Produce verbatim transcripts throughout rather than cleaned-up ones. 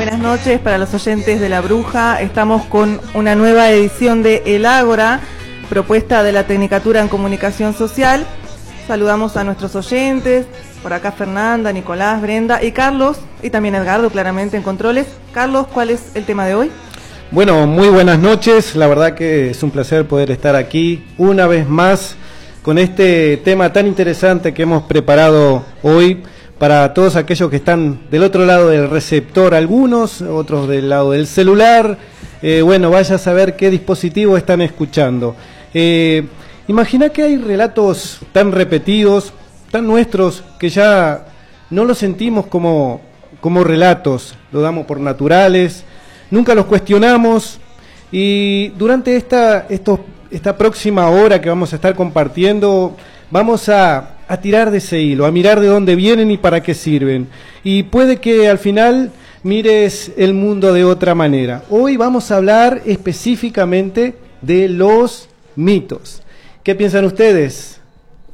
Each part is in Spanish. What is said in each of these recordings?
Buenas noches para los oyentes de La Bruja. Estamos con una nueva edición de El Ágora, propuesta de la Tecnicatura en Comunicación Social. Saludamos a nuestros oyentes, por acá Fernanda, Nicolás, Brenda y Carlos, y también Edgardo, claramente en controles. Carlos, ¿cuál es el tema de hoy? Bueno, muy buenas noches, la verdad que es un placer poder estar aquí una vez más con este tema tan interesante que hemos preparado hoy para todos aquellos que están del otro lado del receptor, algunos, otros del lado del celular. Eh, bueno, vaya a saber qué dispositivo están escuchando. Eh, imagina que hay relatos tan repetidos, tan nuestros, que ya no los sentimos como, como relatos, lo damos por naturales, nunca los cuestionamos, y durante esta, estos, esta próxima hora que vamos a estar compartiendo, vamos a, a tirar de ese hilo, a mirar de dónde vienen y para qué sirven. Y puede que al final mires el mundo de otra manera. Hoy vamos a hablar específicamente de los mitos. ¿Qué piensan ustedes?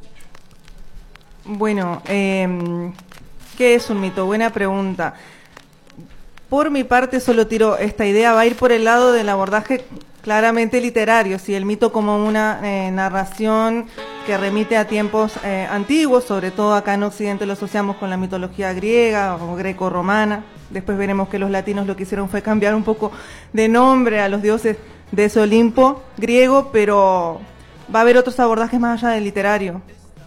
Bueno, eh, ¿qué es un mito? Buena pregunta. Por mi parte solo tiro esta idea, va a ir por el lado del abordaje claramente literario, ¿sí? El mito como una eh, narración que remite a tiempos eh, antiguos, sobre todo acá en Occidente lo asociamos con la mitología griega o greco-romana. Después veremos que los latinos lo que hicieron fue cambiar un poco de nombre a los dioses de ese Olimpo griego, pero va a haber otros abordajes más allá del literario.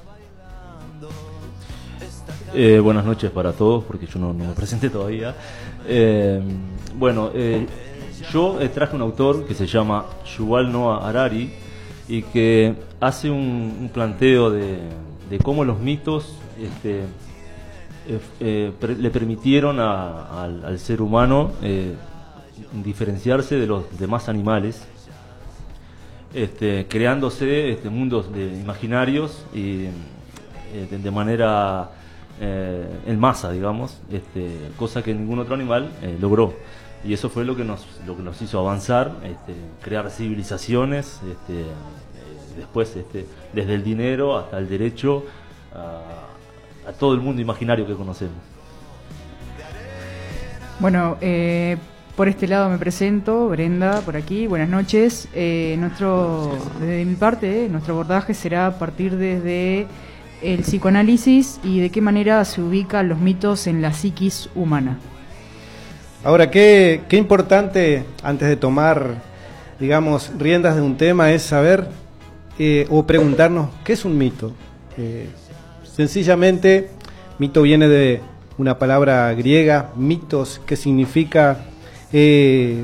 Eh, buenas noches para todos, porque yo no, no me presenté todavía. Eh, bueno, eh, yo traje un autor que se llama Yuval Noah Harari y que hace un, un planteo de, de cómo los mitos este, eh, eh, pre, le permitieron a, al, al ser humano eh, diferenciarse de los demás animales, este, creándose este, mundos de, imaginarios y eh, de, de manera eh, en masa, digamos, este, cosa que ningún otro animal eh, logró. Y eso fue lo que nos lo que nos hizo avanzar, este, crear civilizaciones, este, eh, después este, desde el dinero hasta el derecho a, a todo el mundo imaginario que conocemos. Bueno, eh, por este lado me presento, Brenda, por aquí, buenas noches. Eh, nuestro, desde mi parte, eh, nuestro abordaje será a partir desde el psicoanálisis y de qué manera se ubican los mitos en la psiquis humana. Ahora, qué, qué importante, antes de tomar, digamos, riendas de un tema, es saber eh, o preguntarnos qué es un mito. Eh, sencillamente, mito viene de una palabra griega, mitos, que significa eh,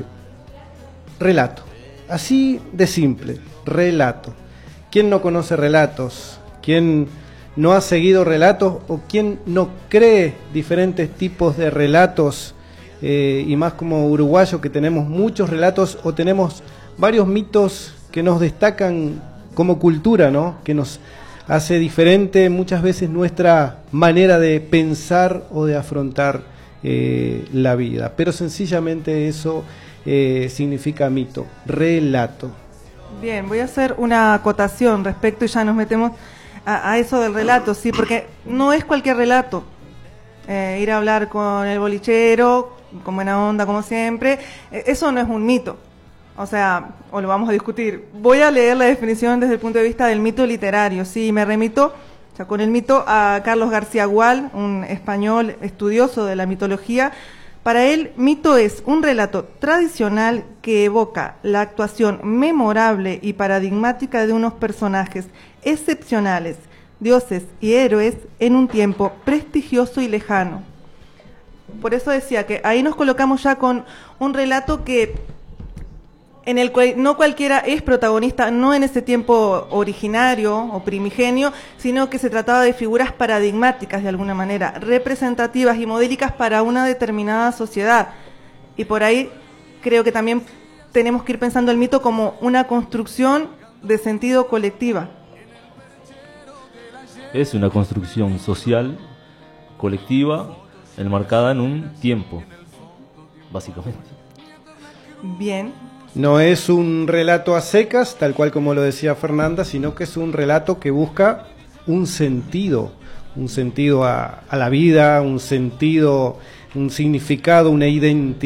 relato. Así de simple, relato. ¿Quién no conoce relatos? ¿Quién no ha seguido relatos? ¿O quién no cree diferentes tipos de relatos? Eh, y más como uruguayo, que tenemos muchos relatos o tenemos varios mitos que nos destacan como cultura, ¿no? Que nos hace diferente muchas veces nuestra manera de pensar o de afrontar eh, la vida. Pero sencillamente eso eh, significa mito, relato. Bien, voy a hacer una acotación respecto y ya nos metemos a, a eso del relato, sí, porque no es cualquier relato. Eh, ir a hablar con el bolichero con buena onda como siempre, eso no es un mito, o sea, o lo vamos a discutir. Voy a leer la definición desde el punto de vista del mito literario, sí, me remito, o sea, con el mito a Carlos García Gual, un español estudioso de la mitología. Para él, mito es un relato tradicional que evoca la actuación memorable y paradigmática de unos personajes excepcionales, dioses y héroes en un tiempo prestigioso y lejano. Por eso decía que ahí nos colocamos ya con un relato que en el cual no cualquiera es protagonista, no en ese tiempo originario o primigenio, sino que se trataba de figuras paradigmáticas de alguna manera, representativas y modélicas para una determinada sociedad. Y por ahí creo que también tenemos que ir pensando el mito como una construcción de sentido colectiva. Es una construcción social, colectiva, enmarcada en un tiempo, básicamente. Bien. No es un relato a secas, tal cual como lo decía Fernanda, sino que es un relato que busca un sentido, un sentido a, a la vida, un sentido, un significado, una identidad.